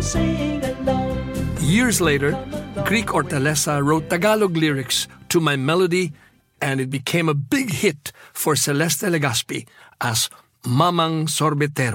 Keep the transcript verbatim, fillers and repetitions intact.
sing along. Years later, Greek Hortaleza wrote Tagalog lyrics to my melody, and it became a big hit for Celeste Legaspi as Mamang Sorbetero.